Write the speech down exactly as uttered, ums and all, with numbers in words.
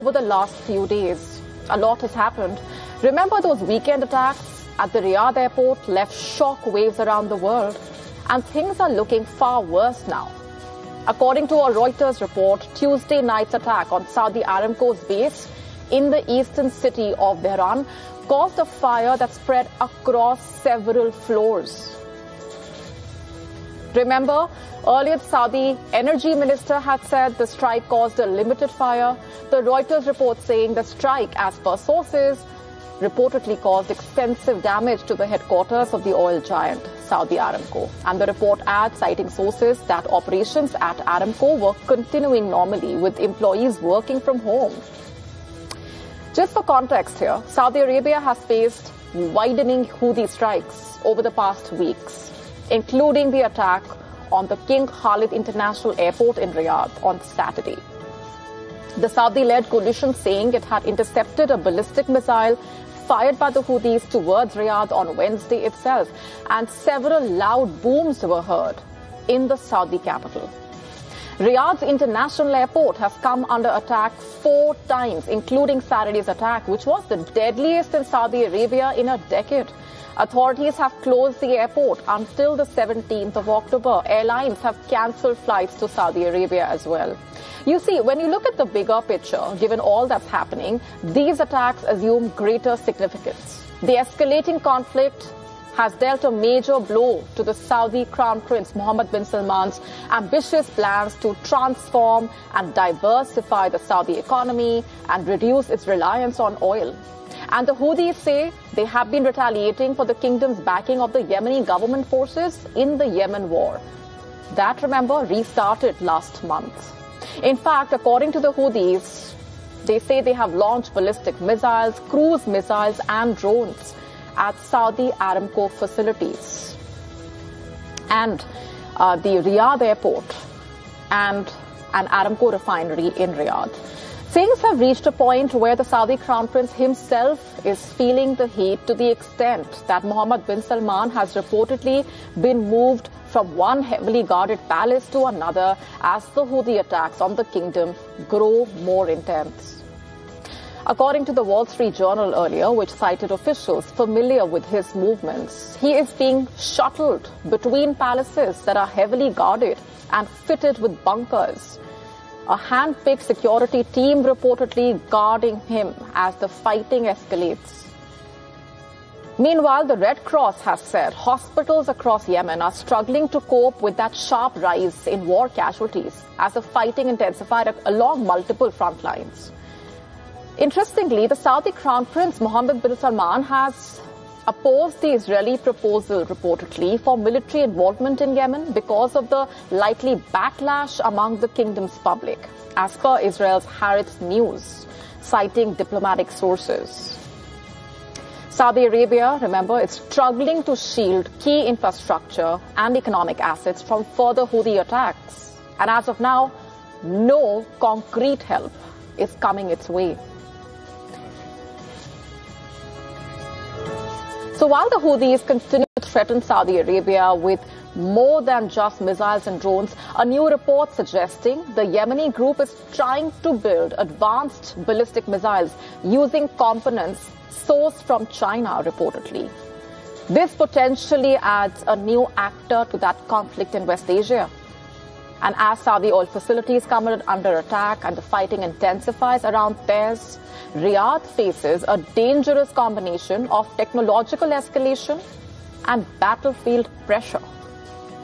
Over the last few days, a lot has happened. Remember those weekend attacks at the Riyadh airport left shock waves around the world, and things are looking far worse now. According to a Reuters report, Tuesday night's attack on Saudi Aramco's base in the eastern city of Dhahran caused a fire that spread across several floors. Remember, earlier the Saudi energy minister had said the strike caused a limited fire. The Reuters report saying the strike, as per sources, reportedly caused extensive damage to the headquarters of the oil giant, Saudi Aramco. And the report adds, citing sources, that operations at Aramco were continuing normally with employees working from home. Just for context here, Saudi Arabia has faced widening Houthi strikes over the past weeks, including the attack on the King Khalid International Airport in Riyadh on Saturday. The Saudi-led coalition saying it had intercepted a ballistic missile fired by the Houthis towards Riyadh on Wednesday itself, and several loud booms were heard in the Saudi capital. Riyadh's international airport has come under attack four times, including Saturday's attack, which was the deadliest in Saudi Arabia in a decade. Authorities have closed the airport until the seventeenth of October. Airlines have cancelled flights to Saudi Arabia as well. You see, when you look at the bigger picture, given all that's happening, these attacks assume greater significance. The escalating conflict has dealt a major blow to the Saudi Crown Prince Mohammed bin Salman's ambitious plans to transform and diversify the Saudi economy and reduce its reliance on oil. And the Houthis say they have been retaliating for the kingdom's backing of the Yemeni government forces in the Yemen war. That, remember, restarted last month. In fact, according to the Houthis, they say they have launched ballistic missiles, cruise missiles and drones at Saudi Aramco facilities and uh, the Riyadh airport and an Aramco refinery in Riyadh. Things have reached a point where the Saudi Crown Prince himself is feeling the heat, to the extent that Mohammed bin Salman has reportedly been moved from one heavily guarded palace to another as the Houthi attacks on the kingdom grow more intense. According to the Wall Street Journal earlier, which cited officials familiar with his movements, he is being shuttled between palaces that are heavily guarded and fitted with bunkers. A hand-picked security team reportedly guarding him as the fighting escalates. Meanwhile, the Red Cross has said hospitals across Yemen are struggling to cope with that sharp rise in war casualties as the fighting intensified along multiple front lines. Interestingly, the Saudi Crown Prince Mohammed bin Salman has opposed the Israeli proposal reportedly for military involvement in Yemen because of the likely backlash among the kingdom's public, as per Israel's Haaretz News, citing diplomatic sources. Saudi Arabia, remember, is struggling to shield key infrastructure and economic assets from further Houthi attacks. And as of now, no concrete help is coming its way. So while the Houthis continue to threaten Saudi Arabia with more than just missiles and drones, a new report suggesting the Yemeni group is trying to build advanced ballistic missiles using components sourced from China, reportedly. This potentially adds a new actor to that conflict in West Asia. And as Saudi oil facilities come under attack and the fighting intensifies around Fez, Riyadh faces a dangerous combination of technological escalation and battlefield pressure.